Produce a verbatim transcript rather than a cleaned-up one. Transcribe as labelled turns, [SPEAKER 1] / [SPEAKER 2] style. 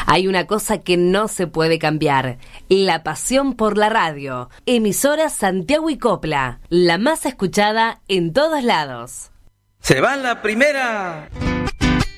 [SPEAKER 1] Hay una cosa que no se puede cambiar: la pasión por la radio. Emisora Santiago y Copla, la más escuchada en todos lados.
[SPEAKER 2] Se va la primera.